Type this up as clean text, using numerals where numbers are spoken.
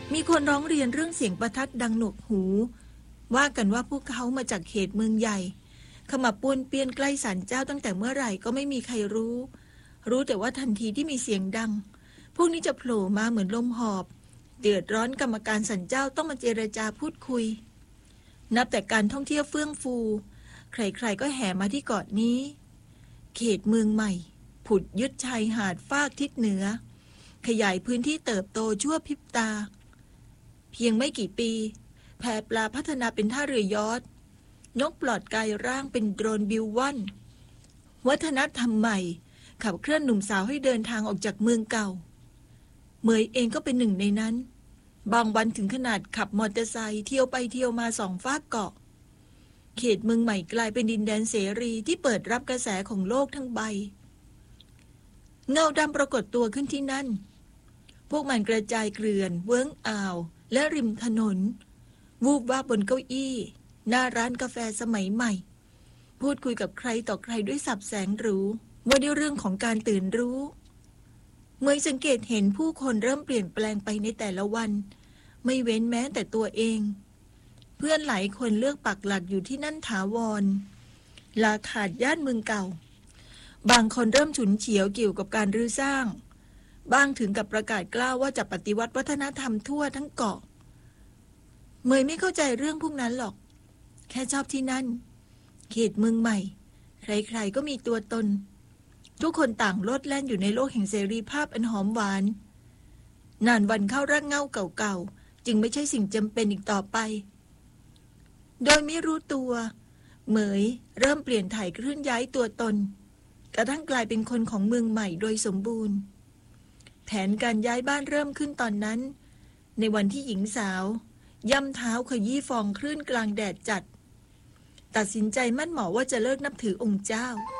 มีคนร้องเรียนเรื่องเสียงประทัดดังหนวกหูว่ากันว่าพวกเขามาจากเขตเมืองใหญ่ขมับป้วนเปี้ยนใกล้ศาลเจ้าตั้งแต่เมื่อไหร่ก็ไม่มีใครรู้แต่ว่าทันทีที่มีเสียงดังพวกนี้จะโผล่มาเหมือนลมหอบเดือดร้อนกรรมการศาลเจ้าต้องมาเจรจาพูดคุยนับแต่การท่องเที่ยวเฟื่องฟูใครๆก็แห่มาที่เกาะนี้เขตเมืองใหม่ผุดยึดชายหาดฟากทิศเหนือขยายพื้นที่เติบโตชั่วพริบตาเพียงไม่กี่ปีแพปลาพัฒนาเป็นท่าเรือยอชต์นกปลอดกายร่างเป็นโดรนบิววันวัฒนธรรมใหม่ขับเคลื่อนหนุ่มสาวให้เดินทางออกจากเมืองเก่าเหมยเองก็เป็นหนึ่งในนั้นบางวันถึงขนาดขับมอเตอร์ไซค์เที่ยวไปเที่ยวมาสองฝากเกาะเขตเมืองใหม่กลายเป็นดินแดนเสรีที่เปิดรับกระแสของโลกทั้งใบเงาดำปรากฏตัวขึ้นที่นั่นพวกมันกระจายเกลื่อนเวิ้งอ่าวและริมถนนวูบวาบบนเก้าอี้หน้าร้านกาแฟสมัยใหม่พูดคุยกับใครต่อใครด้วยสับแสงหรูว่าด้วยเรื่องของการตื่นรู้เมื่อสังเกตเห็นผู้คนเริ่มเปลี่ยนแปลงไปในแต่ละวันไม่เว้นแม้แต่ตัวเองเพื่อนหลายคนเลือกปักหลักอยู่ที่นั่นถาวรลาขาดย่านเมืองเก่าบางคนเริ่มฉุนเฉียวเกี่ยวกับการรื้อสร้างบ้างถึงกับประกาศกล้าว่าจะปฏิวัติวัฒนธรรมทั่วทั้งเกาะเมยไม่เข้าใจเรื่องพวกนั้นหรอกแค่ชอบที่นั่นเขตเมืองใหม่ใครๆก็มีตัวตนทุกคนต่างโลดแล่นอยู่ในโลกแห่งเสรีภาพอันหอมหวานนานวันเข้าร่างเงาเก่าๆจึงไม่ใช่สิ่งจำเป็นอีกต่อไปโดยไม่รู้ตัวเหมยเริ่มเปลี่ยนถ่ายเคลื่อนย้ายตัวตนกระทั่งกลายเป็นคนของเมืองใหม่โดยสมบูรณ์แผนการย้ายบ้านเริ่มขึ้นตอนนั้นในวันที่หญิงสาวย่ำเท้าขยี้ฟองคลื่นกลางแดดจัดตัดสินใจมั่นหมอว่าจะเลิกนับถือองค์เจ้า